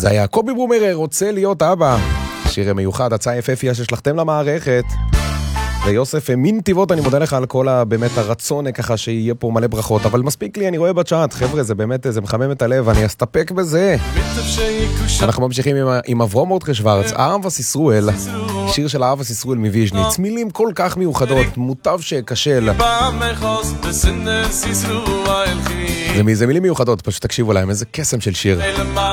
זה היה קובי בומר רוצה להיות אבא. שיר מיוחד, הצעה יפהפייה ששלחתם למערכת. ויוסף מנתיבות, אני מודה לך על כל באמת הרצון ככה שיהיה פה מלא ברכות, אבל מספיק לי, אני רואה בצ'אט, חבר'ה, זה באמת, זה מחמם את הלב, אני אסתפק בזה. אנחנו ממשיכים עם אברום מורדכי שוורץ, אהבס ישראל, שיר של אהבס ישראל מוויז'ניץ, מילים כל כך מיוחדות, מוטב שקשל. זה מילים מיוחדות, פשוט תקשיבו להם, איזה קסם של שיר.